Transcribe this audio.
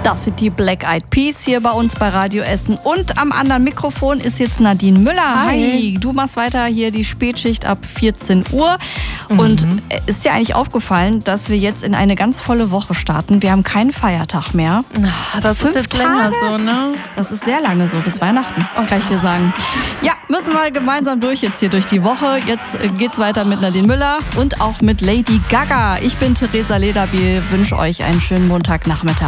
Das sind die Black Eyed Peas hier bei uns bei Radio Essen. Und am anderen Mikrofon ist jetzt Nadine Müller. Hi. Du machst weiter hier die Spätschicht ab 14 Uhr. Und ist dir eigentlich aufgefallen, dass wir jetzt in eine ganz volle Woche starten? Wir haben keinen Feiertag mehr. Das ist jetzt länger so, ne? Das ist sehr lange so, bis Weihnachten, kann ich dir sagen. Ja, müssen wir gemeinsam durch jetzt hier durch die Woche. Jetzt geht's weiter mit Nadine Müller und auch mit Lady Gaga. Ich bin Theresa Lederbiel, wünsche euch einen schönen Montagnachmittag.